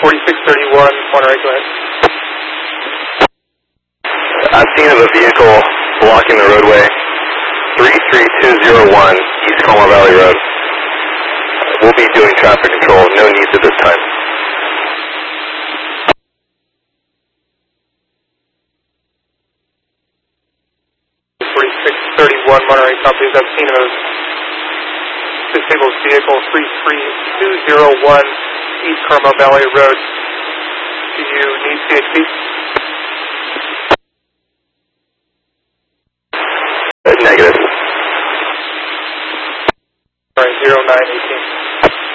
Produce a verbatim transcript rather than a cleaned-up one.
forty-six thirty-one, Monterey, go ahead. I've seen of a vehicle blocking the roadway, three three two zero one East Colmar Valley Road. We'll be doing traffic control, no needs at this time. forty-six thirty-one, Monterey, copies. I've seen a disabled vehicle, three three two zero one East Carmel Valley Road. Do you need C H P? Uh, negative. All right, zero nine eighteen.